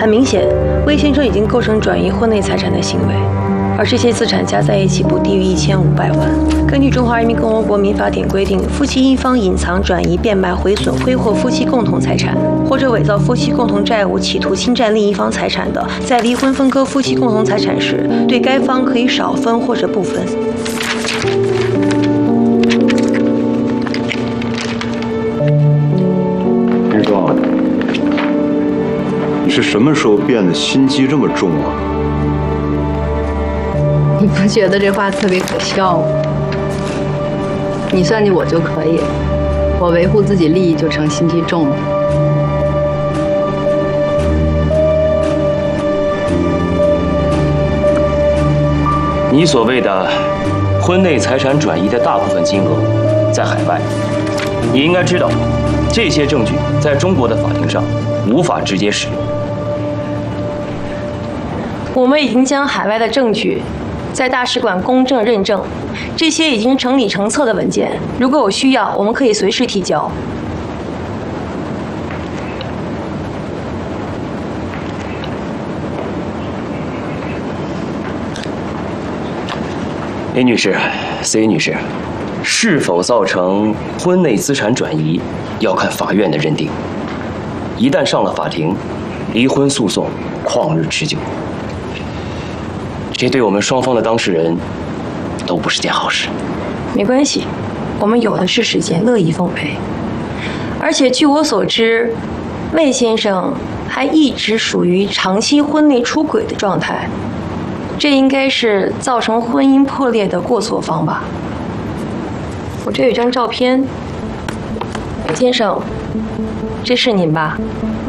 很明显，魏先生已经构成转移婚内财产的行为，而这些资产加在一起不低于1500万。根据《中华人民共和国民法典》规定，夫妻一方隐藏、转移、变卖、毁损、挥霍夫妻共同财产，或者伪造夫妻共同债务，企图侵占另一方财产的，在离婚分割夫妻共同财产时，对该方可以少分或者不分。 林双，你是什么时候变得心机这么重啊？ 你不觉得这话特别可笑吗？你算计我就可以，我维护自己利益就成心机重了。 你所谓的婚内财产转移的大部分金额在海外，你应该知道，这些证据在中国的法庭上无法直接使用。 我们已经将海外的证据在大使馆公证认证，这些已经成理成册的文件，如果有需要，我们可以随时提交。 A 女士 ，C 女士，是否造成婚内资产转移，要看法院的认定。一旦上了法庭，离婚诉讼旷日持久，这对我们双方的当事人都不是件好事。 没关系，我们有的是时间，乐意奉陪。而且据我所知，魏先生还一直属于长期婚内出轨的状态。这应该是造成婚姻破裂的过错方吧。我这有一张照片，先生，这是您吧？